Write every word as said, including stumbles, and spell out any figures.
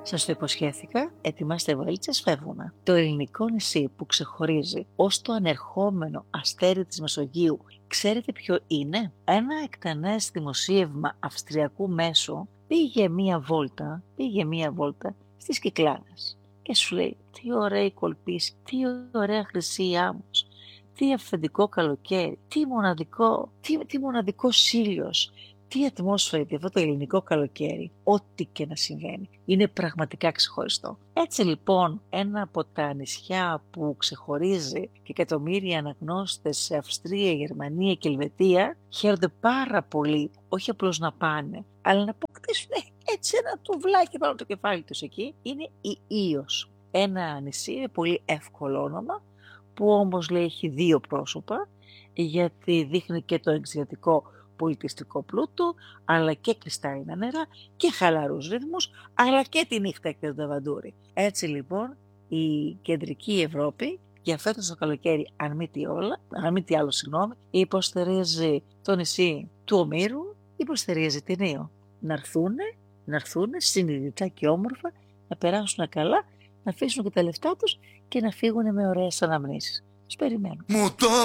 Σας το υποσχέθηκα, ετοιμάστε βαλίτσες, φεύγουμε. Το ελληνικό νησί που ξεχωρίζει ως το ανερχόμενο αστέρι της Μεσογείου, ξέρετε ποιο είναι? Ένα εκτενές δημοσίευμα αυστριακού μέσου πήγε μία βόλτα, πήγε μία βόλτα στις Κυκλάδες και σου λέει τι ωραία κολπής, τι ωραία χρυσή άμμος, τι αυθεντικό καλοκαίρι, τι μοναδικό, τι, τι μοναδικός ήλιος, τι ατμόσφαιρα αυτό το ελληνικό καλοκαίρι, ό,τι και να συμβαίνει. Είναι πραγματικά ξεχωριστό. Έτσι λοιπόν, ένα από τα νησιά που ξεχωρίζει και εκατομμύρια αναγνώστες σε Αυστρία, Γερμανία και Ελβετία χαίρονται πάρα πολύ, όχι απλώς να πάνε, αλλά να αποκτήσουν έτσι ένα τουβλάκι πάνω το κεφάλι τους εκεί, είναι η Ίος. Ένα νησί με πολύ εύκολο όνομα, που όμως λέει έχει δύο πρόσωπα, γιατί δείχνει και το εξαιρετικό πολιτιστικό πλούτο, αλλά και κρυστάλλινα νερά και χαλαρούς ρυθμούς, αλλά και τη νύχτα και τον ταβαντούρι. Έτσι λοιπόν η κεντρική Ευρώπη για φέτος το καλοκαίρι, αν μη τι, όλα, αν μη τι άλλο, συγγνώμη, υποστηρίζει το νησί του Ομήρου, υποστηρίζει την Ίο. Να έρθουνε, να έρθουνε συνειδητά και όμορφα, να περάσουν καλά, να αφήσουν και τα λεφτά τους και να φύγουν με ωραίες αναμνήσεις. Τους περιμένω.